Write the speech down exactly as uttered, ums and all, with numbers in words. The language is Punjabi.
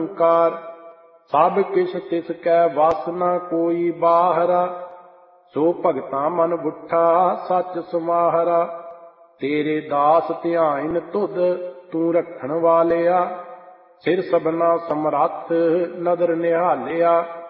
ਕਾਰ। ਸਭ ਕਿਛ ਤਿਸ ਕੈ ਵਸ ਨ ਕੋਈ ਬਾਹਰਾ, ਸੋ ਭਗਤਾਂ ਮਨ ਬੁੱਠਾ ਸੱਚ ਸਮਾਹਰਾ। ਤੇਰੇ ਦਾਸ ਧਿਆਇਨ ਤੁਧ ਤੂੰ ਰੱਖਣ ਵਾਲਿਆ, ਸਿਰ ਸਭਨਾ ਸਮਰੱਥ ਨਦਰ ਨਿਹਾਲਿਆ।